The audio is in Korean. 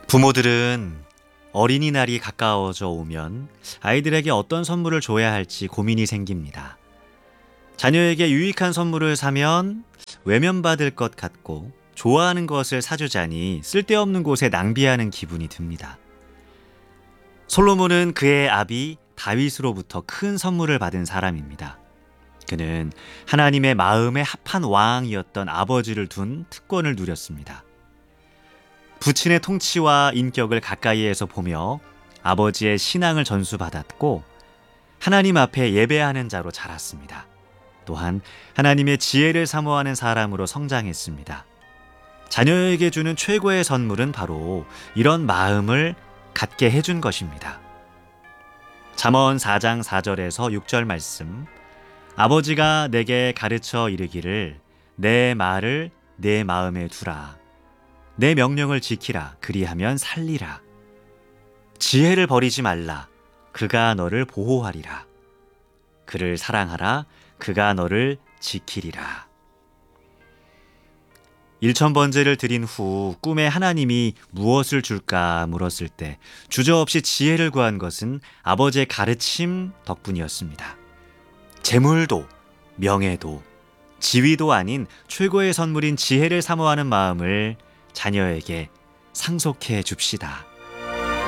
부모들은 어린이날이 가까워져 오면 아이들에게 어떤 선물을 줘야 할지 고민이 생깁니다. 자녀에게 유익한 선물을 사면 외면받을 것 같고 좋아하는 것을 사주자니 쓸데없는 곳에 낭비하는 기분이 듭니다. 솔로몬은 그의 아비 다윗으로부터 큰 선물을 받은 사람입니다. 그는 하나님의 마음에 합한 왕이었던 아버지를 둔 특권을 누렸습니다. 부친의 통치와 인격을 가까이에서 보며 아버지의 신앙을 전수받았고 하나님 앞에 예배하는 자로 자랐습니다. 또한 하나님의 지혜를 사모하는 사람으로 성장했습니다. 자녀에게 주는 최고의 선물은 바로 이런 마음을 갖게 해준 것입니다. 잠언 4장 4절에서 6절 말씀, 아버지가 내게 가르쳐 이르기를 내 말을 내 마음에 두라. 내 명령을 지키라. 그리하면 살리라. 지혜를 버리지 말라. 그가 너를 보호하리라. 그를 사랑하라. 그가 너를 지키리라. 일천번제를 드린 후 꿈에 하나님이 무엇을 줄까 물었을 때 주저없이 지혜를 구한 것은 아버지의 가르침 덕분이었습니다. 재물도 명예도 지위도 아닌 최고의 선물인 지혜를 사모하는 마음을 자녀에게 상속해 줍시다.